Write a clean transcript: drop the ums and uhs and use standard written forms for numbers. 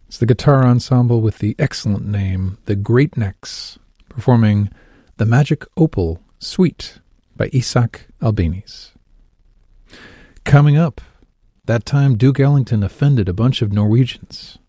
It's the guitar ensemble with the excellent name The Great Necks, performing The Magic Opal Suite by Isak Albeniz. Coming up, that time Duke Ellington offended a bunch of Norwegians.